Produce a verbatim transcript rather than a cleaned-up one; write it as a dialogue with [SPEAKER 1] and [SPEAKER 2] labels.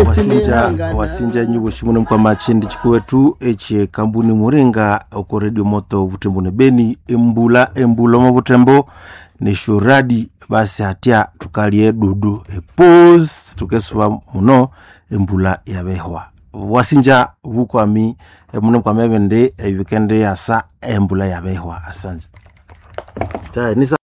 [SPEAKER 1] wasinja wasinja nyi bushimune kwa machindi chikuwetu eche kambuni muringa oko radio moto Butembone Beni embula embula mu Butembo ni shuradi basi hatia tukalie dudu e pause tukeswa muno embula yabehwa wasinja bukwami mune kwa mebende ebikende yasa embula yabehwa asanje ta ni